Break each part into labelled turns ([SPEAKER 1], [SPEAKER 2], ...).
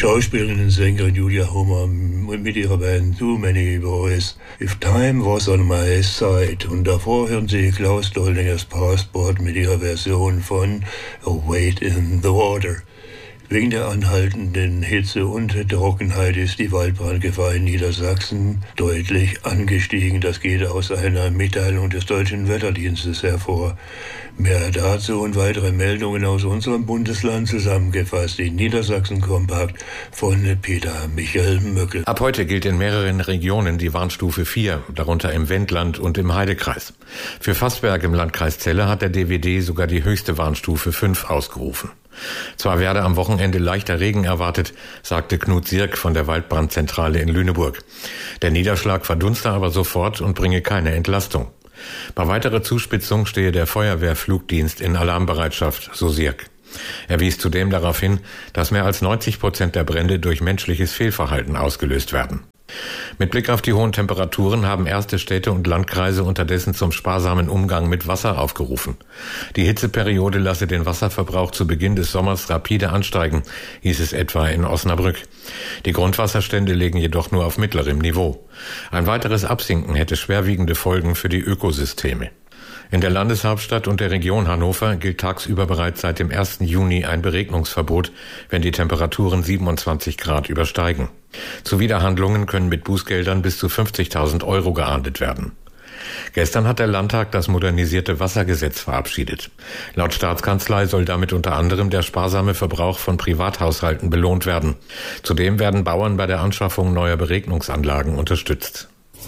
[SPEAKER 1] Schauspielerin und Sängerin Julia Hummer mit ihrer Band Too Many Boys. If Time Was on My Side. Und davor hören Sie Klaus Doldingers Passport mit ihrer Version von A Wade in the Water. Wegen der anhaltenden Hitze und Trockenheit ist die Waldbrandgefahr in Niedersachsen deutlich angestiegen. Das geht aus einer Mitteilung des Deutschen Wetterdienstes hervor. Mehr dazu und weitere Meldungen aus unserem Bundesland zusammengefasst in Niedersachsen Kompakt von Peter Michael Möckel.
[SPEAKER 2] Ab heute gilt in mehreren Regionen die Warnstufe 4, darunter im Wendland und im Heidekreis. Für Vassberg im Landkreis Celle hat der DWD sogar die höchste Warnstufe 5 ausgerufen. Zwar werde am Wochenende leichter Regen erwartet, sagte Knut Sirk von der Waldbrandzentrale in Lüneburg. Der Niederschlag verdunste aber sofort und bringe keine Entlastung. Bei weiterer Zuspitzung stehe der Feuerwehrflugdienst in Alarmbereitschaft, so Sirk. Er wies zudem darauf hin, dass mehr als 90% der Brände durch menschliches Fehlverhalten ausgelöst werden. Mit Blick auf die hohen Temperaturen haben erste Städte und Landkreise unterdessen zum sparsamen Umgang mit Wasser aufgerufen. Die Hitzeperiode lasse den Wasserverbrauch zu Beginn des Sommers rapide ansteigen, hieß es etwa in Osnabrück. Die Grundwasserstände liegen jedoch nur auf mittlerem Niveau. Ein weiteres Absinken hätte schwerwiegende Folgen für die Ökosysteme. In der Landeshauptstadt und der Region Hannover gilt tagsüber bereits seit dem 1. Juni ein Beregnungsverbot, wenn die Temperaturen 27 Grad übersteigen. Zuwiderhandlungen können mit Bußgeldern bis zu 50.000 Euro geahndet werden. Gestern hat der Landtag das modernisierte Wassergesetz verabschiedet. Laut Staatskanzlei soll damit unter anderem der sparsame Verbrauch von Privathaushalten belohnt werden. Zudem werden Bauern bei der Anschaffung neuer Beregnungsanlagen unterstützt.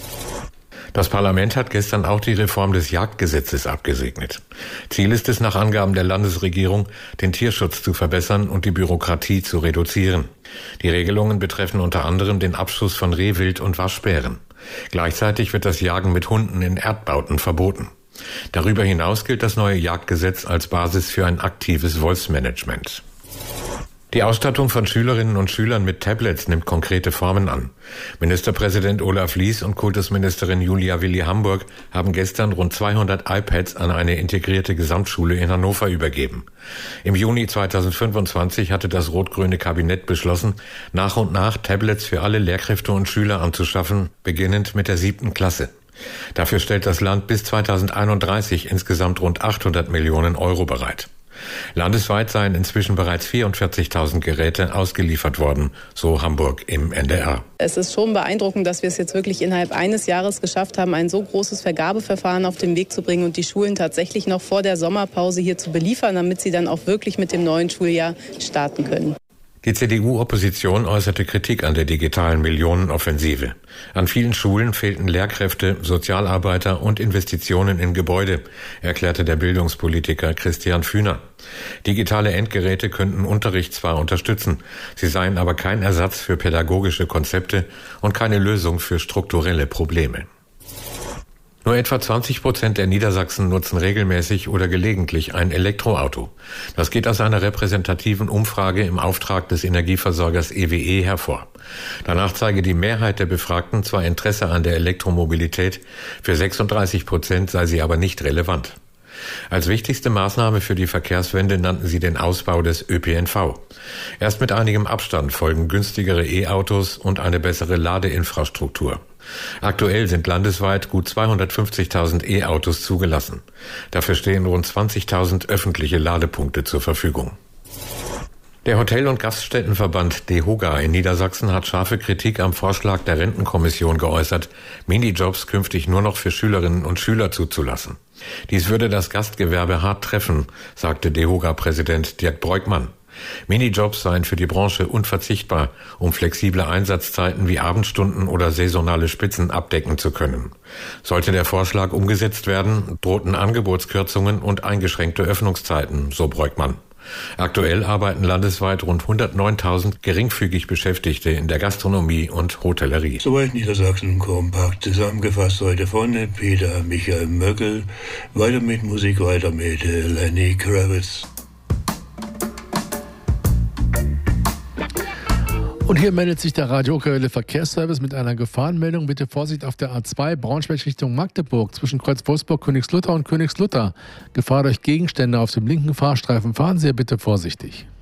[SPEAKER 2] Das Parlament hat gestern auch die Reform des Jagdgesetzes abgesegnet. Ziel ist es nach Angaben der Landesregierung, den Tierschutz zu verbessern und die Bürokratie zu reduzieren. Die Regelungen betreffen unter anderem den Abschuss von Rehwild und Waschbären. Gleichzeitig wird das Jagen mit Hunden in Erdbauten verboten. Darüber hinaus gilt das neue Jagdgesetz als Basis für ein aktives Wolfsmanagement. Die Ausstattung von Schülerinnen und Schülern mit Tablets nimmt konkrete Formen an. Ministerpräsident Olaf Lies und Kultusministerin Julia Willi-Hamburg haben gestern rund 200 iPads an eine integrierte Gesamtschule in Hannover übergeben. Im Juni 2025 hatte das rot-grüne Kabinett beschlossen, nach und nach Tablets für alle Lehrkräfte und Schüler anzuschaffen, beginnend mit der 7. Klasse. Dafür stellt das Land bis 2031 insgesamt rund 800 Millionen Euro bereit. Landesweit seien inzwischen bereits 44.000 Geräte ausgeliefert worden, so Hamburg im NDR.
[SPEAKER 3] Es ist schon beeindruckend, dass wir es jetzt wirklich innerhalb eines Jahres geschafft haben, ein so großes Vergabeverfahren auf den Weg zu bringen und die Schulen tatsächlich noch vor der Sommerpause hier zu beliefern, damit sie dann auch wirklich mit dem neuen Schuljahr starten können.
[SPEAKER 2] Die CDU-Opposition äußerte Kritik an der digitalen Millionenoffensive. An vielen Schulen fehlten Lehrkräfte, Sozialarbeiter und Investitionen in Gebäude, erklärte der Bildungspolitiker Christian Fühner. Digitale Endgeräte könnten Unterricht zwar unterstützen, sie seien aber kein Ersatz für pädagogische Konzepte und keine Lösung für strukturelle Probleme. Nur etwa 20% der Niedersachsen nutzen regelmäßig oder gelegentlich ein Elektroauto. Das geht aus einer repräsentativen Umfrage im Auftrag des Energieversorgers EWE hervor. Danach zeige die Mehrheit der Befragten zwar Interesse an der Elektromobilität, für 36% sei sie aber nicht relevant. Als wichtigste Maßnahme für die Verkehrswende nannten sie den Ausbau des ÖPNV. Erst mit einigem Abstand folgen günstigere E-Autos und eine bessere Ladeinfrastruktur. Aktuell sind landesweit gut 250.000 E-Autos zugelassen. Dafür stehen rund 20.000 öffentliche Ladepunkte zur Verfügung. Der Hotel- und Gaststättenverband DEHOGA in Niedersachsen hat scharfe Kritik am Vorschlag der Rentenkommission geäußert, Minijobs künftig nur noch für Schülerinnen und Schüler zuzulassen. Dies würde das Gastgewerbe hart treffen, sagte DEHOGA-Präsident Dirk Breukmann. Minijobs seien für die Branche unverzichtbar, um flexible Einsatzzeiten wie Abendstunden oder saisonale Spitzen abdecken zu können. Sollte der Vorschlag umgesetzt werden, drohten Angebotskürzungen und eingeschränkte Öffnungszeiten, so Breukmann. Aktuell arbeiten landesweit rund 109.000 geringfügig Beschäftigte in der Gastronomie und Hotellerie.
[SPEAKER 1] Soweit Niedersachsen kompakt zusammengefasst heute von Peter Michael Möckel. Weiter mit Musik, weiter mit Lenny Kravitz.
[SPEAKER 4] Und hier meldet sich der Radio Okerwelle Verkehrsservice mit einer Gefahrenmeldung. Bitte Vorsicht auf der A2 Braunschweig Richtung Magdeburg zwischen Kreuz Wolfsburg, Königslutter und Königslutter. Gefahr durch Gegenstände auf dem linken Fahrstreifen. Fahren Sie bitte vorsichtig.